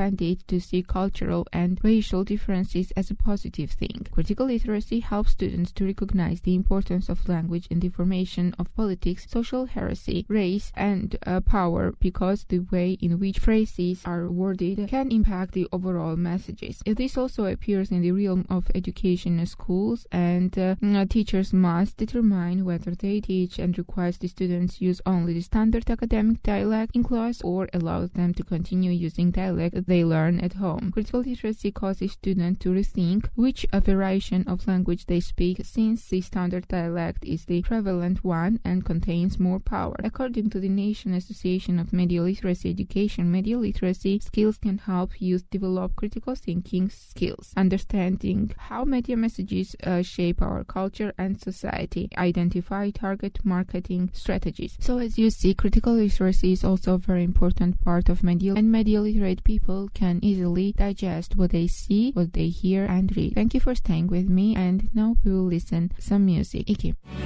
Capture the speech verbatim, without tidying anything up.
expanded to see cultural and racial differences as a positive thing. Critical literacy helps students to recognize the importance of language in the formation of politics, social heresy, race, and uh, power, because the way in which phrases are worded can impact the overall messages. This also appears in the realm of education in schools, and uh, teachers must determine whether they teach and require the students use only the standard academic dialect in class or allow them to continue using dialect they learn at home. Critical literacy causes students to rethink which a variation of language they speak, since the standard dialect is the prevalent one and contains more power. According to the National Association of Media Literacy Education, media literacy skills can help youth develop critical thinking skills, understanding how media messages uh, shape our culture and society, identify target marketing strategies. So as you see, critical literacy is also a very important part of media, and media literate people can easily digest what they see, what they hear and read. Thank you for staying with me, and now we will listen some music. Iki.